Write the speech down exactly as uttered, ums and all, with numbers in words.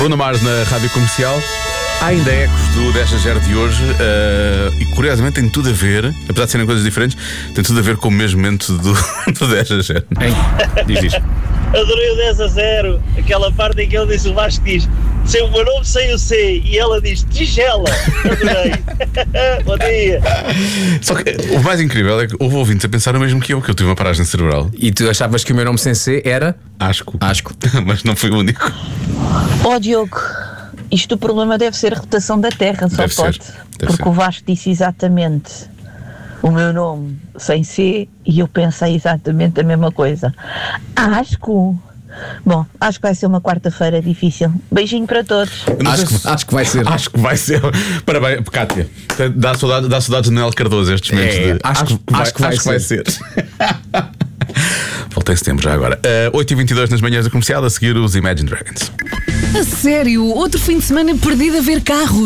Bruno Mars na Rádio Comercial. Há ainda ecos do dez a zero de hoje uh, e curiosamente tem tudo a ver, apesar de serem coisas diferentes, tem tudo a ver com o mesmo momento do, do dez a zero. Hein? Diz isto. Adorei o dez a zero, aquela parte em que ele diz, o Vasco diz sem o meu nome, sem o C, e ela diz tigela. Adorei. Bom dia. Só que o mais incrível é que houve ouvintes a pensar o mesmo que eu, que eu tive uma paragem cerebral. E tu achavas que o meu nome sem C era? Asco. Asco. Mas não fui o único. Ó oh, Diogo, isto o problema deve ser a rotação da Terra, só Deve pode. ser, deve porque ser. o Vasco disse exatamente o meu nome sem C e eu pensei exatamente a mesma coisa. Asco. Bom, acho que vai ser uma quarta-feira difícil. Beijinho para todos. Acho que, acho que vai ser. Acho que vai ser. Parabéns, Cátia. Dá saudades, dá saudades de Noel Cardoso estes momentos. É, de... acho, acho, que, acho que vai, acho que vai ser. Voltei em setembro já agora. Uh, oito e vinte e dois nas manhãs da Comercial, a seguir os Imagine Dragons. A sério, outro fim de semana perdido a ver carros.